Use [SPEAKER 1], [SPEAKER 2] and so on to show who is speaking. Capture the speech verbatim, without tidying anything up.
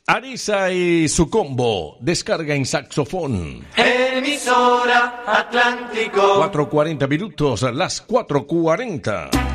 [SPEAKER 1] Arisa y su combo, descarga en saxofón.
[SPEAKER 2] Emisora Atlántico.
[SPEAKER 1] cuatro cuarenta minutos, las cuatro cuarenta.